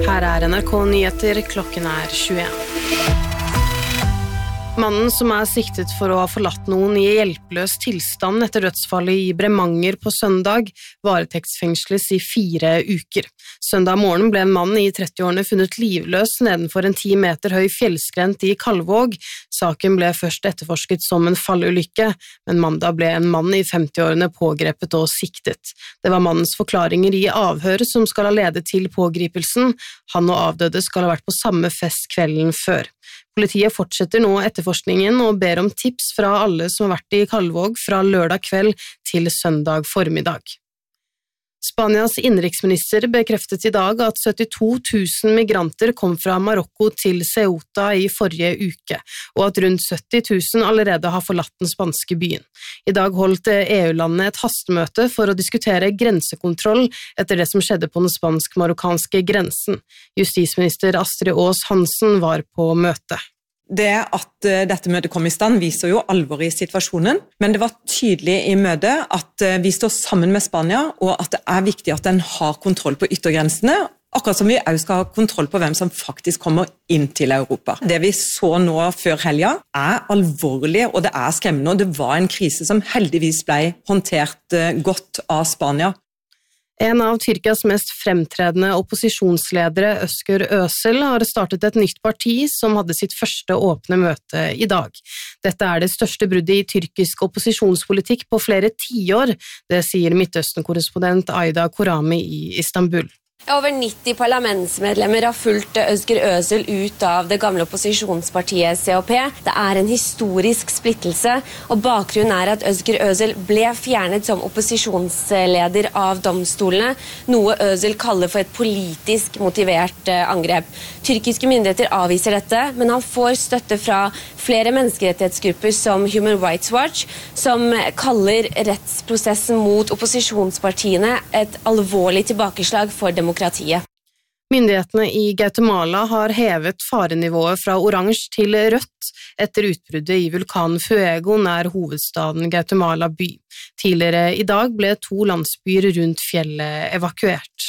Her NRK Nyheter, klokken 21. Mannen som siktet for å ha forlatt noen i hjelpeløs tilstand etter dødsfallet i Bremanger på søndag, varetektsfengsles i 4 uker. Søndag morgen ble en mann i 30-årene funnet livløs nedenfor en 10 meter høy fjellskrent i Kalvåg. Saken ble først etterforsket som en fallulykke, men mandag ble en mann i 50-årene pågrepet og siktet. Det var mannens forklaringer i avhør som skal ha ledet til pågripelsen. Han og avdøde skal ha vært på samme fest kvelden før. Politiet fortsetter nå etterforskningen og ber om tips fra alle som har vært i Kalvåg fra lørdag kveld til søndag formiddag. Spanias innenriksminister bekreftet i dag at 72 000 migranter kom fra Marokko til Ceuta i forrige uke, og at rundt 70 000 allerede har forlatt den spanske byen. I dag holdt EU-landene et hastemøte for å diskutere grensekontroll etter det som skjedde på den spansk-marokkanske grensen. Justisminister Astrid Aas Hansen var på møtet. Det at dette møtet kom i stand viser jo alvoret i situasjonen, men det var tydelig i møtet at vi står sammen med Spania, og at det viktig at den har kontroll på yttergrensene, akkurat som vi også skal ha kontroll på hvem som faktisk kommer inn til Europa. Det vi så nå før helga alvorlig, og det skremmende, og det var en krise som heldigvis ble håndtert godt av Spania. En av Tyrkias mest fremtredende opposisjonsledere, Özgür Özel, har startet et nytt parti som hadde sitt første åpne møte i dag. Dette det største bruddet i tyrkisk opposisjonspolitikk på flere tiår, det sier Midtøsten-korrespondent Aida Korami i Istanbul. Over 90 parlamentsmedlemmer har fulgt Özgür Özel ut av det gamle opposisjonspartiet CHP. Det en historisk splittelse, og bakgrunnen at Özgür Özel ble fjernet som opposisjonsleder av domstolene, noe Özel kaller for et politisk motivert angrep. Tyrkiske myndigheter avviser dette, men han får støtte fra flere menneskerettighetsgrupper som Human Rights Watch, som kaller rettsprosessen mot opposisjonspartiene et alvorlig tilbakeslag for demokratiet. Myndighetene i Guatemala har hevet farenivået fra oransje til rødt etter utbruddet i vulkanen Fuego nær hovedstaden Guatemala by. Tidligere i dag ble 2 landsbyer rundt fjellet evakuert.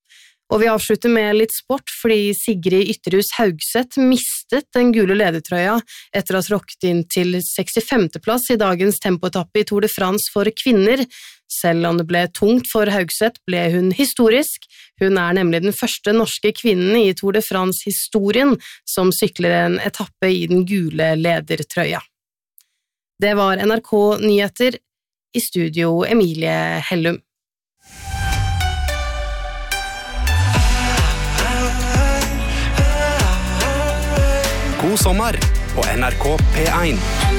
Og vi avslutter med litt sport, fordi Sigrid Ytterhus Haugseth mistet den gule ledertrøya etter å ha tråkket inn til 65. plass i dagens tempoetappe i Tour de France for kvinner. Selv om det ble tungt for Haugseth, ble hun historisk. Hun nemlig den første norske kvinnen i Tour de France-historien som sykler en etappe i den gule ledertrøya. Det var NRK Nyheter, i studio Emilie Hellum. God sommer på NRK P1.